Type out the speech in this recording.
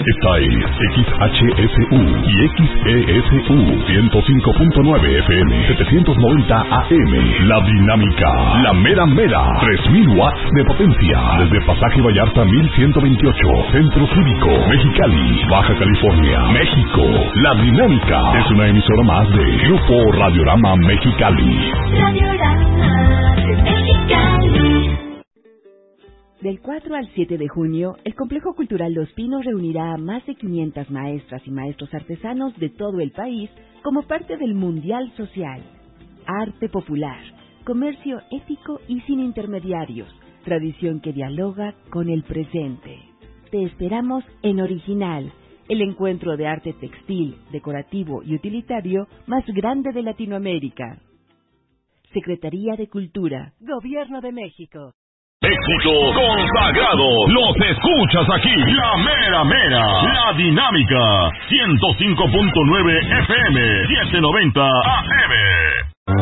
Esta es XHSU y XESU 105.9 FM 790 AM. La Dinámica, la mera mera, 3000 watts de potencia. Desde Pasaje Vallarta 1128, Centro Cívico, Mexicali, Baja California, México. La Dinámica es una emisora más de Grupo Radiorama Mexicali. Radiorama Mexicali. Del 4 al 7 de junio, el Complejo Cultural Los Pinos reunirá a más de 500 maestras y maestros artesanos de todo el país como parte del Mundial Social. Arte popular, comercio ético y sin intermediarios, tradición que dialoga con el presente. Te esperamos en Original, el encuentro de arte textil, decorativo y utilitario más grande de Latinoamérica. Secretaría de Cultura, Gobierno de México. Éxito consagrado, los escuchas aquí, la mera mera, la Dinámica, 105.9 FM, 790 AM.